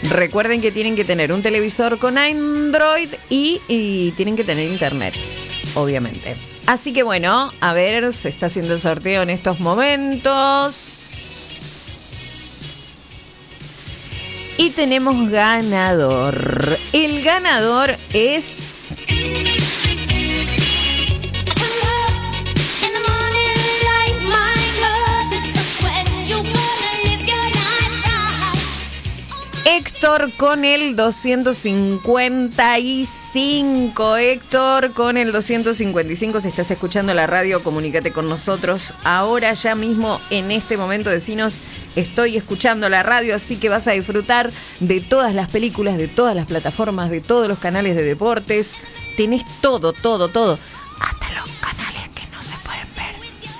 Recuerden que tienen que tener un televisor con Android y tienen que tener internet, obviamente. Así que bueno, a ver, se está haciendo el sorteo en estos momentos. Y tenemos ganador. El ganador es... Héctor con el 255. Héctor con el 255. Si estás escuchando la radio, comunícate con nosotros ahora, ya mismo, en este momento. Decinos: estoy escuchando la radio, así que vas a disfrutar de todas las películas, de todas las plataformas, de todos los canales de deportes. Tenés todo, todo, todo. Hasta los canales que no se pueden ver.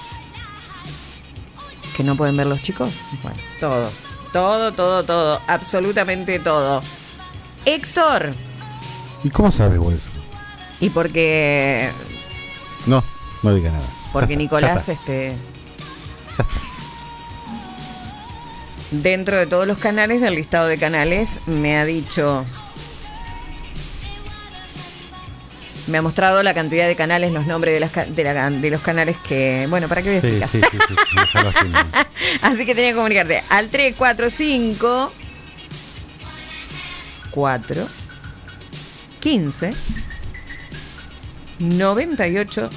¿Que no pueden ver los chicos? Bueno, todo. Todo, absolutamente todo. Héctor. ¿Y cómo sabes vos eso? Y porque... No diga nada. Porque Nicolás, Ya está. Dentro de todos los canales, del listado de canales, me ha dicho... Me ha mostrado la cantidad de canales, los nombres de los canales que... Bueno, ¿para qué voy a explicar? Sí. Déjalo así, ¿no? Así que tenía que comunicarte al 345 4 15 98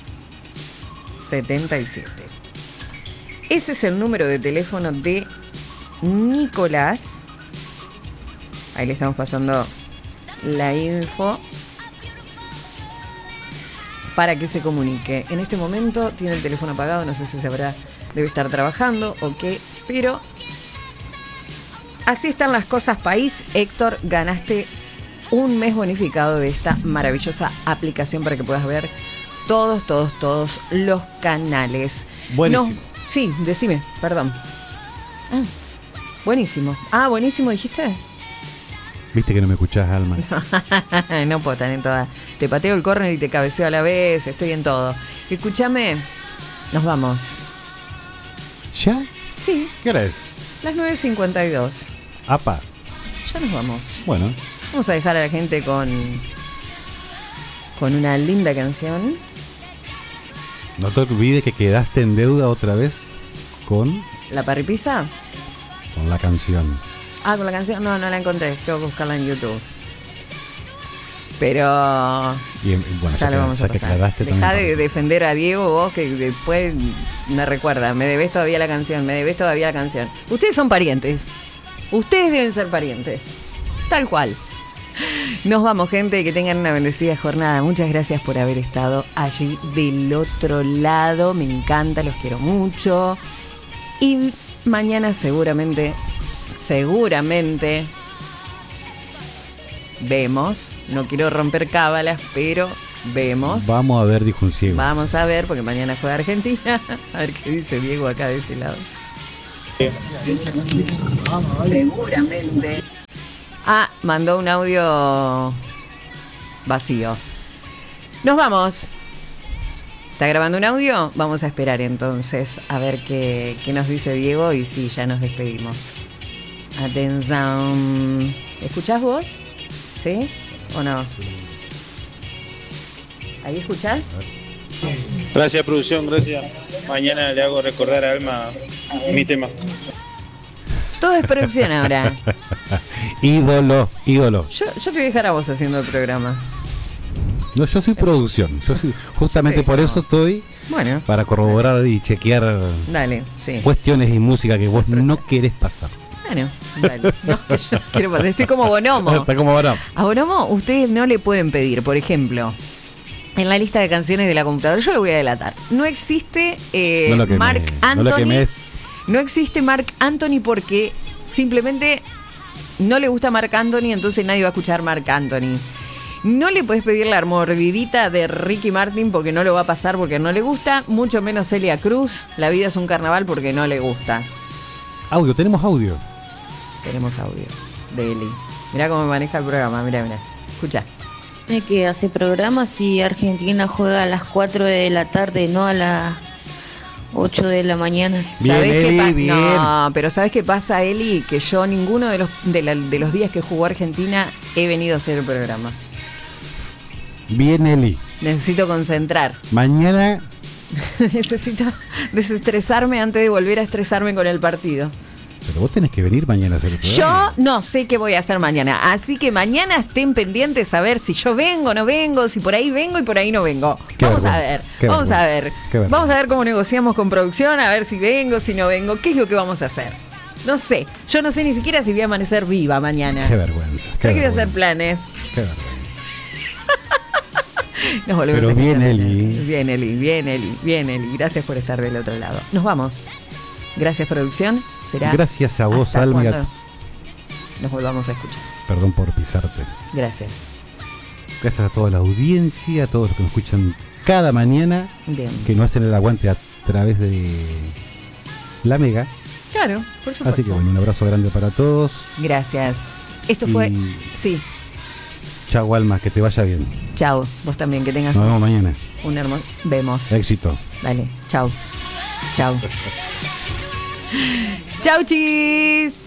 77. Ese es el número de teléfono de Nicolás. Ahí le estamos pasando la info para que se comunique. En este momento tiene el teléfono apagado, no sé si debe estar trabajando o qué, pero así están las cosas, país. Héctor, ganaste un mes bonificado de esta maravillosa aplicación para que puedas ver todos los canales. Buenísimo. No, sí, decime, perdón. Buenísimo. Buenísimo, dijiste. Viste que no me escuchás, Alma. No puedo estar en todas. Te pateo el córner y te cabeceo a la vez. Estoy en todo. Escúchame. Nos vamos. ¿Ya? Sí. ¿Qué hora es? Las 9:52. Apa. Ya nos vamos. Bueno. Vamos a dejar a la gente con una linda canción. No te olvides que quedaste en deuda otra vez con ¿La parripizza? Con la canción. Con la canción no la encontré. Tengo que buscarla en YouTube. Pero Y bueno, ya lo vamos a pasar. Dejá de defender a Diego vos, que después me recuerda. Me debés todavía la canción. Ustedes son parientes. Ustedes deben ser parientes. Tal cual. Nos vamos, gente. Que tengan una bendecida jornada. Muchas gracias por haber estado allí del otro lado. Me encanta, los quiero mucho. Y mañana seguramente vemos. No quiero romper cábalas, pero vemos. Vamos a ver, dijo un ciego. Vamos a ver, porque mañana juega Argentina. A ver qué dice Diego acá de este lado. Seguramente. Mandó un audio vacío. Nos vamos. ¿Está grabando un audio? Vamos a esperar entonces a ver qué nos dice Diego y sí, ya nos despedimos. Atención. ¿Escuchás vos? ¿Sí? ¿O no? ¿Ahí escuchás? Gracias, producción, gracias. Mañana le hago recordar a Alma mi tema. Todo es producción ahora. Ídolo. Yo te voy a dejar a vos haciendo el programa. No, yo soy producción. Justamente por eso estoy. Bueno. Para corroborar y chequear. Dale, sí. Cuestiones y música que vos no querés pasar. Bueno, dale. No, que yo quiero pasar. Estoy como Bonomo. Está como Bonomo. A Bonomo ustedes no le pueden pedir, por ejemplo, en la lista de canciones de la computadora, yo le voy a delatar. No existe Marc Anthony. No existe Marc Anthony porque simplemente no le gusta Marc Anthony, entonces nadie va a escuchar Marc Anthony. No le puedes pedir la mordidita de Ricky Martin porque no lo va a pasar porque no le gusta, mucho menos Celia Cruz, La vida es un carnaval porque no le gusta. Tenemos audio. Tenemos audio de Eli. Mirá cómo maneja el programa, mirá. Escucha. Que hace programas si Argentina juega a las 4 de la tarde, no a las 8 de la mañana. Bien, Eli, bien. No, pero ¿sabes qué pasa, Eli? Que yo ninguno de los días que jugó Argentina he venido a hacer el programa. Bien, Eli. Necesito concentrar. Mañana... Necesito desestresarme antes de volver a estresarme con el partido. Pero vos tenés que venir mañana a hacer el Yo programa. no sé qué voy a hacer mañana. Así que mañana estén pendientes a ver si yo vengo o no vengo, si por ahí vengo y por ahí no vengo. Vamos a ver. Vamos a ver cómo negociamos con producción, a ver si vengo, si no vengo. ¿Qué es lo que vamos a hacer? No sé. Yo no sé ni siquiera si voy a amanecer viva mañana. Qué vergüenza. Pero quiero hacer planes. Qué vergüenza. Nos volvemos Pero a bien, escuchar. Eli. Bien, Eli. Gracias por estar del otro lado. Nos vamos. Gracias, producción. Será gracias a vos, Alma. Nos volvamos a escuchar. Perdón por pisarte. Gracias. Gracias a toda la audiencia, a todos los que nos escuchan cada mañana. Bien. Que nos hacen el aguante a través de la Mega. Claro, por supuesto. Así que bueno, un abrazo grande para todos. Gracias. Esto fue... Sí. Chau, Alma, que te vaya bien. Chau, vos también, que tengas Nos vemos mañana. un hermoso... Vemos. Éxito. Dale, chau. Chau. Chau, chis.